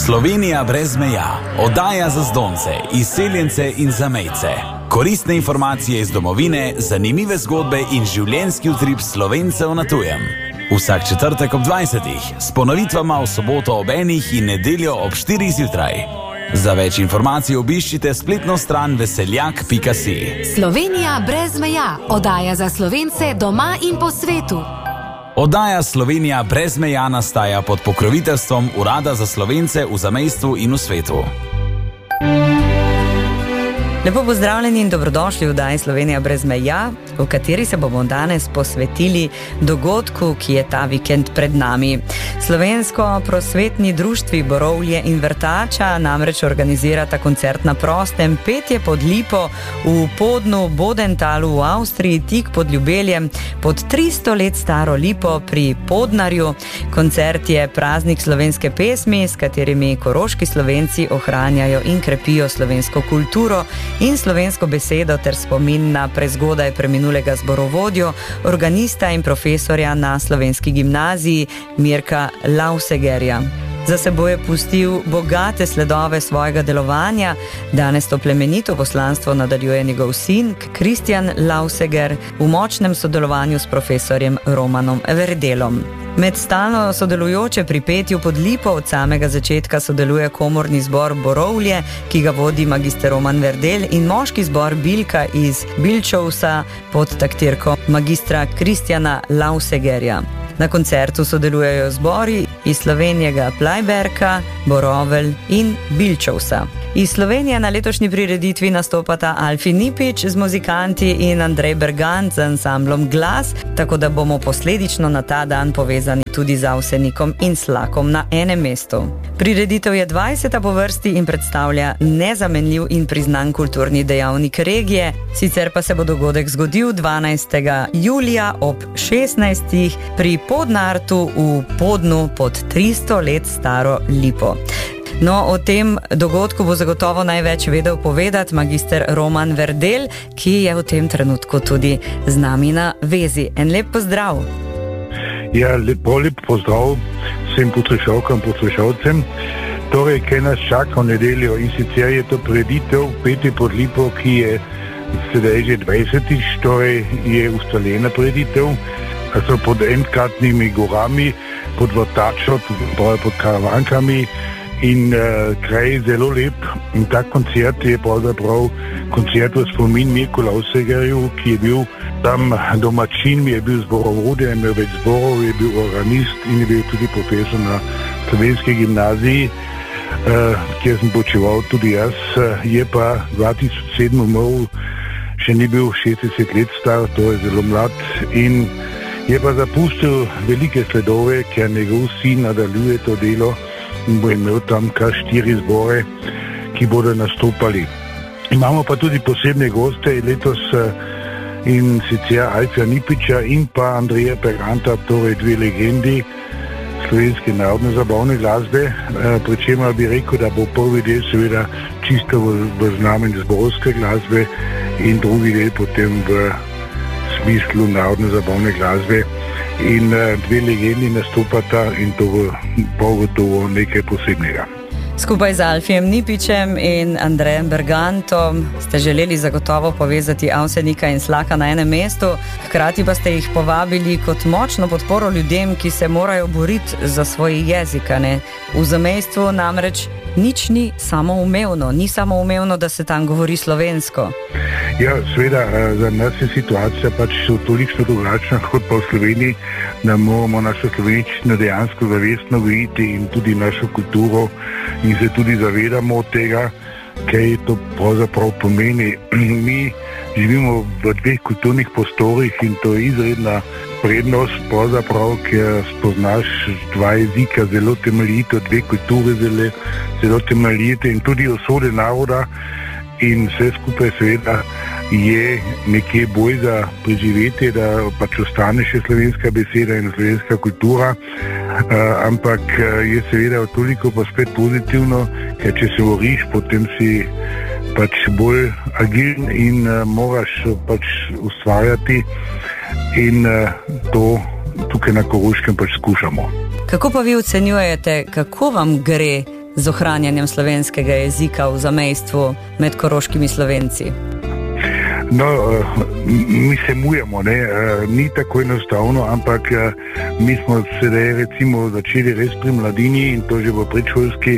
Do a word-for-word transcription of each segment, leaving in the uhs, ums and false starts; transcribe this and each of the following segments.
Slovenija brez meja, oddaja za zdomce, izseljence in zamejce. Koristne informacije iz domovine, zanimive zgodbe in življenjski utrip Slovencev na tujem. Vsak četrtek ob dvajsetih, s ponovitvama v soboto ob enih in nedeljo ob štirih zjutraj. Za več informacij obiščite spletno stran veseljak pika si. Slovenija brez meja, oddaja za Slovence doma in po svetu. Oddaja Slovenija brez meja nastaja pod pokroviteljstvom Urada za Slovence v zamejstvu in v svetu. Lepo pozdravljeni in dobrodošli v oddaji Slovenija brez meja, v kateri se bomo danes posvetili dogodku, ki je ta vikend pred nami. Slovensko prosvetni društvi Borovlje in Vrtača namreč organizirata koncert na prostem, petje pod lipo v Podnu Bodentalu v Avstriji, tik pod Ljubeljem, pod tristo let staro lipo pri Podnarju. Koncert je praznik slovenske pesmi, s katerimi koroški Slovenci ohranjajo in krepijo slovensko kulturo in slovensko besedo ter spomin na prezgodaj preminulega zborovodjo, organista in profesorja na slovenski gimnaziji Mirka Lausegerja. Za seboj je pustil bogate sledove svojega delovanja. Danes to plemenito poslanstvo nadaljuje njegov sin Kristjan Lauseger v močnem sodelovanju s profesorjem Romanom Verdelom. Med stalno sodelujoče pri petju pod lipo od samega začetka sodeluje komorni zbor Borovlje, ki ga vodi magister Roman Verdel, in moški zbor Bilka iz Bilčovsa pod taktirko magistra Kristjana Lausegerja. Na koncertu sodelujejo zbori iz Slovenjega Plajberka, Borovelj in Bilčovsa. Iz Slovenije na letošnji prireditvi nastopata Alfi Nipič z muzikanti in Andrej Bergant z ansamblom Glas, tako da bomo posledično na ta dan povezani tudi z Avsenikom in Slakom na enem mestu. Prireditev je dvajseta po vrsti in predstavlja nezamenljiv in priznan kulturni dejavnik regije, sicer pa se bo dogodek zgodil dvanajstega julija ob šestnajstih pri Podnartu v Podnu pod tristo let staro lipo. No, o tem dogodku bo zagotovo največ vedel povedati magister Roman Verdel, ki je v tem trenutku tudi z nami na vezi. En lep pozdrav. Ja, lepo lep pozdrav vsem poslušalkam, poslušalcem. Torej, kaj nas čaka v nedeljo, in sicer je to prireditev petje pod lipo, ki je sedaj že dvajsetič, torej je ustaljena prireditev, so pod enkratnimi gorami, pod Vrtačo, pod Karavankami. In uh, kraj je zelo lep, in ta koncert je pravzaprav koncert v spomin Mirku Lausegerju, ki je bil tam domačin, je bil zborovodja, je imel več zborov, je bil organist in je bil tudi profesor na slovenski gimnaziji, uh, kjer sem počeval tudi jaz. Je pa dva tisoč sedem umrl, še ni bil šestdeset let star, to je zelo mlad, in je pa zapustil velike sledove, ker njegov sin nadaljuje to delo in bo imel tam kar štiri zbore, ki bodo nastopali. Imamo pa tudi posebne goste letos, in sicer Alfija Nipiča in pa Andreja Berganta, torej dve legendi slovenske narodne zabavne glasbe, pri čemer bi rekel, da bo prvi del seveda čisto v, v znamenju zborovske glasbe in drugi del potem v smislu narodne zabavne glasbe. In dve legendi nastopata in to bo gotovo nekaj posebnega. Skupaj z Alfijem Nipičem in Andrejem Bergantom ste želeli zagotovo povezati Avsenika in Slaka na enem mestu, hkrati pa ste jih povabili kot močno podporo ljudem, ki se morajo boriti za svoj jezik. V zamejstvu namreč nič ni samoumevno, ni samoumevno, da se tam govori slovensko. Ja, seveda, za nas je situacija pač toliko drugačna kot pa v Sloveniji, da moramo našo slovenščino dejansko zavestno gojiti in tudi našo kulturo, in se tudi zavedamo tega, kaj to pravzaprav pomeni. Mi živimo v dveh kulturnih prostorih in to je izredna prednost, pravzaprav, ker spoznaš dva jezika zelo temeljito, dve kulture zelo, zelo temeljite in tudi usode naroda, in vse skupaj seveda je nekje boj za preživetje, da pač ostane še slovenska beseda in slovenska kultura, uh, ampak je seveda toliko pa spet pozitivno, ker če se boriš, potem si pač bolj agilen in uh, moraš pač ustvarjati, in uh, to tukaj na Koroškem pač skušamo. Kako pa vi ocenjujete, kako vam gre z ohranjanjem slovenskega jezika v zamejstvu med koroškimi Slovenci? No, mi se mujemo, ne? Ni tako enostavno, ampak mi smo sedaj recimo začeli res pri mladini in to že v predšolski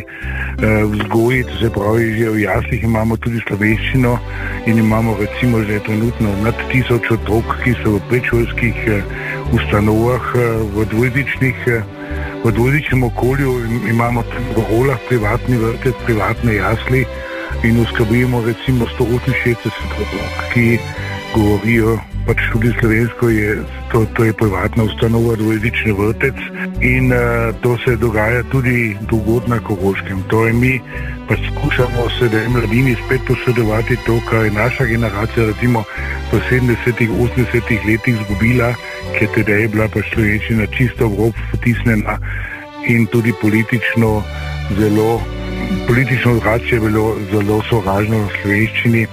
vzgoji, to se pravi, že v jaslih imamo tudi slovenščino in imamo recimo že trenutno nad tisoč otrok, ki so v predšolskih ustanovah v dvojezičnih, v dvojezičnem okolju, imamo v Rolah privatni vrtec, privatne jasli in uskrbimo recimo sto oseminšestdeset otrok, ki govorijo pač tudi slovensko, je, to, to je privatna ustanova, dvojezični vrtec in uh, to se dogaja tudi drugod na Koroškem. Torej mi pač skušamo sedaj mladini spet posredovati to, kar je naša generacija recimo v sedemdesetih, osemdesetih letih zgubila, ker teda je bila pač slovenščina čisto v rob potisnjena in tudi politično zelo Politično ozračje je bilo zelo sovražno v slovenščini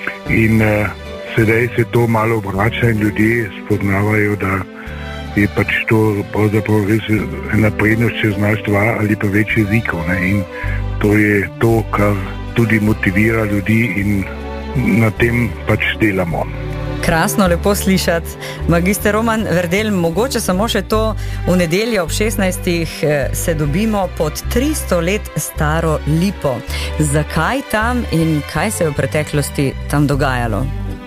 in uh, sedaj se to malo obrača in ljudje spoznavajo, da je pač to pravzaprav res ena prednost, če znaš dva ali pa več jezikov. Ne? In to je to, kar tudi motivira ljudi in na tem pač delamo. Krasno, lepo slišati. Magister Roman Verdel, mogoče samo še to, v nedeljo ob šestnajstih se dobimo pod tristo let staro lipo. Zakaj tam in kaj se je v preteklosti tam dogajalo?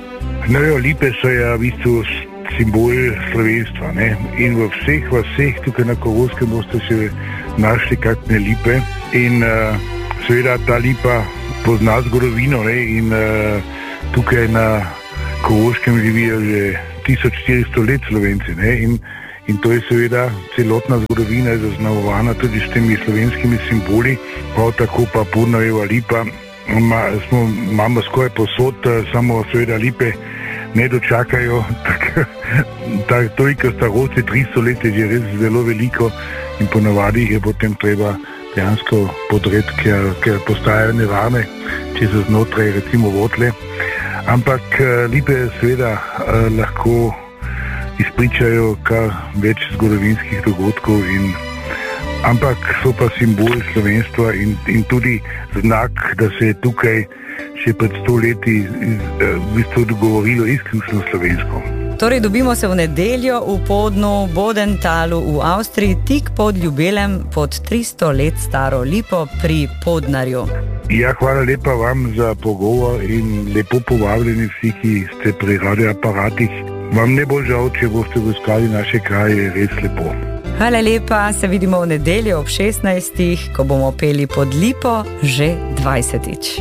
No, jo, lipe so ja v bistvu simbol slovenstva, ne? In v vseh vaseh tukaj na Koroškem boste še našli kakšne lipe in uh, seveda ta lipa pozna zgodovino, ne? In uh, tukaj na Koroškem živijo že tisoč štiristo let Slovenci, ne? In, in to je seveda celotna zgodovina zaznamovana tudi s temi slovenskimi simboli, prav tako pa Podnarjeva lipa. Ma, smo, imamo skoraj posod, samo seveda lipe ne dočakajo, tako tak, toliko starosti, tristo let je že res zelo veliko in ponavadi je potem treba dejansko podreti, ker, ker postajajo nevarne, če so znotraj recimo votle. Ampak lipe seveda lahko izpričajo kar več zgodovinskih dogodkov, in, ampak so pa simbol slovenstva in, in tudi znak, da se je tukaj še pred sto leti v bistvu dogovorilo izključno slovensko. Torej dobimo se v nedeljo v Podnu, Bodentalu v Avstriji, tik pod Ljubeljem, pod tristo let staro lipo pri Podnarju. Ja, hvala lepa vam za pogovor in lepo povabljeni vsi, ki ste pri radioaparatih. Vam ne bo žal, če boste obiskali naše kraje, res lepo. Hvala lepa, se vidimo v nedeljo ob šestnajstih, ko bomo peli pod lipo že dvajsetič.